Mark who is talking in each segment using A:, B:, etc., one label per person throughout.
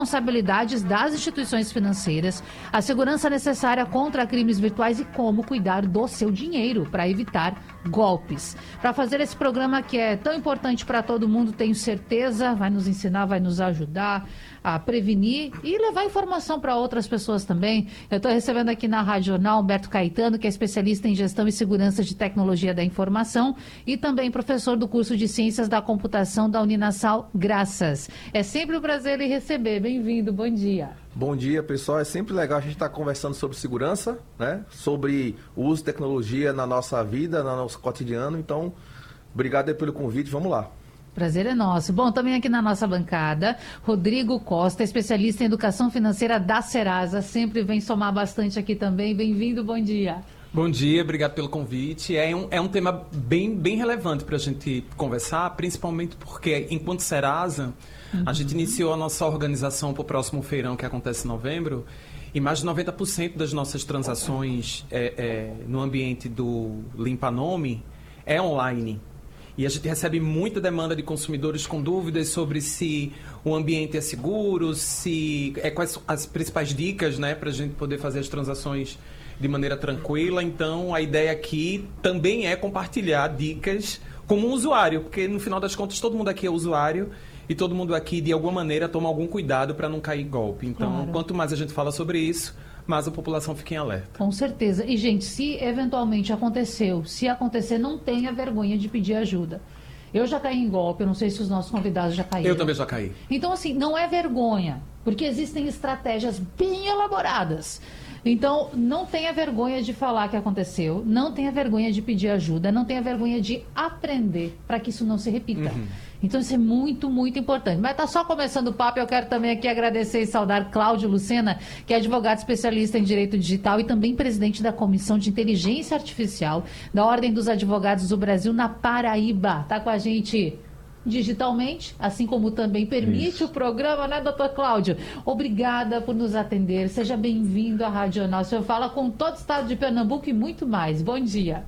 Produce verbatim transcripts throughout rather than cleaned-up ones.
A: responsabilidades das instituições financeiras, a segurança necessária contra crimes virtuais e como cuidar do seu dinheiro para evitar golpes. Para fazer esse programa que é tão importante para todo mundo, tenho certeza, vai nos ensinar, vai nos ajudar a prevenir e levar informação para outras pessoas também. Eu estou recebendo aqui na Rádio Jornal Humberto Caetano, que é especialista em gestão e segurança de tecnologia da informação e também professor do curso de Ciências da Computação da Uninasal Graças. É sempre um prazer lhe receber. Bem-vindo, bom dia.
B: Bom dia, pessoal. É sempre legal a gente estar conversando sobre segurança, né? Sobre o uso de tecnologia na nossa vida, no nosso cotidiano. Então, obrigado aí pelo convite. Vamos lá.
A: Prazer é nosso. Bom, também aqui na nossa bancada, Rodrigo Costa, especialista em educação financeira da Serasa. Sempre vem somar bastante aqui também. Bem-vindo, bom dia.
C: Bom dia, obrigado pelo convite. É um, é um tema bem, bem relevante para a gente conversar, principalmente porque, enquanto Serasa, uhum. a gente iniciou a nossa organização para o próximo feirão que acontece em novembro, e mais de noventa por cento das nossas transações é, é, no ambiente do Limpa Nome é online. E a gente recebe muita demanda de consumidores com dúvidas sobre se o ambiente é seguro, se é, quais as principais dicas, né, para a gente poder fazer as transações de maneira tranquila. Então, a ideia aqui também é compartilhar dicas como um usuário, porque no final das contas todo mundo aqui é usuário e todo mundo aqui, de alguma maneira, toma algum cuidado para não cair em golpe. Então, claro. Quanto mais a gente fala sobre isso, mais a população fica em alerta.
A: Com certeza. E, gente, se eventualmente aconteceu, se acontecer, não tenha vergonha de pedir ajuda. Eu já caí em golpe, eu não sei se os nossos convidados já caíram.
C: Eu também já caí.
A: Então, assim, não é vergonha, porque existem estratégias bem elaboradas. Então, não tenha vergonha de falar que aconteceu, não tenha vergonha de pedir ajuda, não tenha vergonha de aprender para que isso não se repita. Uhum. Então, isso é muito, muito importante. Mas está só começando o papo, eu quero também aqui agradecer e saudar Cláudio Lucena, que é advogado especialista em direito digital e também presidente da Comissão de Inteligência Artificial da Ordem dos Advogados do Brasil na Paraíba. Está com a gente digitalmente, assim como também permite Isso. o programa, né, doutor Cláudio? Obrigada por nos atender, seja bem-vindo à Rádio Jornal. O senhor fala com todo o estado de Pernambuco e muito mais. Bom dia.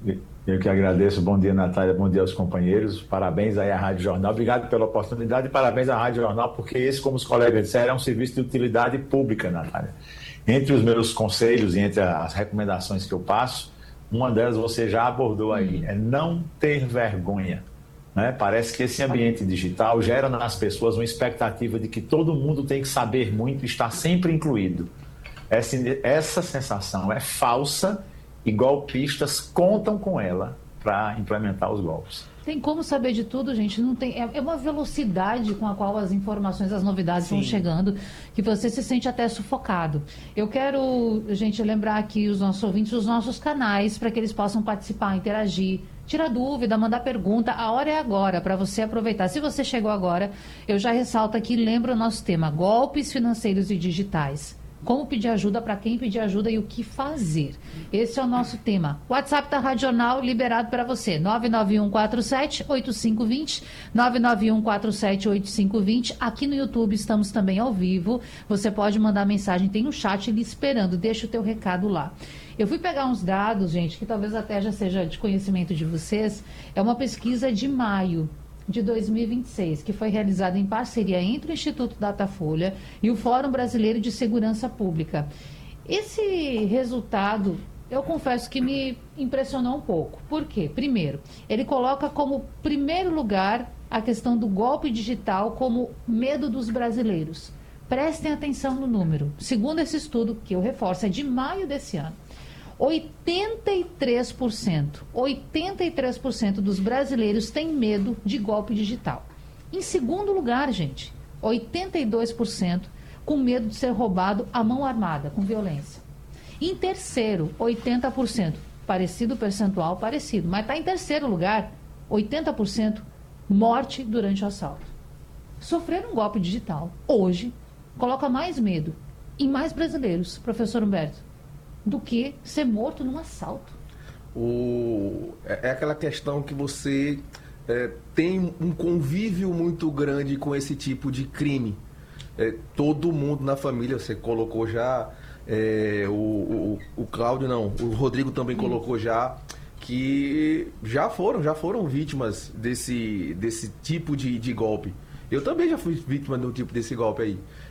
D: Eu que agradeço. Bom dia, Natália. Bom dia aos companheiros. Parabéns aí à Rádio Jornal. Obrigado pela oportunidade e parabéns à Rádio Jornal, porque esse, como os colegas disseram, é um serviço de utilidade pública, Natália. Entre os meus conselhos e entre as recomendações que eu passo, uma delas você já abordou aí, é não ter vergonha. Né? Parece que esse ambiente digital gera nas pessoas uma expectativa de que todo mundo tem que saber muito e estar sempre incluído. Essa, essa sensação é falsa e golpistas contam com ela para implementar os golpes.
A: Tem como saber de tudo, gente? Não tem, é uma velocidade com a qual as informações, as novidades Sim. vão chegando, que você se sente até sufocado. Eu quero, gente, lembrar aqui os nossos ouvintes, os nossos canais, para que eles possam participar, interagir, tirar dúvida, mandar pergunta. A hora é agora para você aproveitar. Se você chegou agora, eu já ressalto aqui, lembra o nosso tema, golpes financeiros e digitais. Como pedir ajuda, para quem pedir ajuda e o que fazer. Esse é o nosso tema. O WhatsApp da Rádio Jornal liberado para você. nove nove um quatro sete oito cinco dois zero, nove nove um quatro sete oito cinco dois zero. Aqui no YouTube estamos também ao vivo. Você pode mandar mensagem, tem um chat ali esperando. Deixa o teu recado lá. Eu fui pegar uns dados, gente, que talvez até já seja de conhecimento de vocês. É uma pesquisa de maio de dois mil e vinte e seis, que foi realizada em parceria entre o Instituto Datafolha e o Fórum Brasileiro de Segurança Pública. Esse resultado, eu confesso que me impressionou um pouco. Por quê? Primeiro, ele coloca como primeiro lugar a questão do golpe digital como medo dos brasileiros. Prestem atenção no número. Segundo esse estudo, que eu reforço, é de maio desse ano, oitenta e três por cento, oitenta e três por cento dos brasileiros têm medo de golpe digital. Em segundo lugar, gente, oitenta e dois por cento com medo de ser roubado à mão armada, com violência. Em terceiro, oitenta por cento, parecido percentual, parecido, mas está em terceiro lugar, oitenta por cento morte durante o assalto. Sofrer um golpe digital, hoje, coloca mais medo em mais brasileiros, professor Humberto, do que ser morto num assalto.
B: O, é, é aquela questão que você é, tem um convívio muito grande com esse tipo de crime. É, todo mundo na família, você colocou já, é, o, o, o Cláudio não, o Rodrigo também Sim. colocou já, que já foram, já foram vítimas desse, desse tipo de, de golpe. Eu também já fui vítima de um tipo desse golpe aí.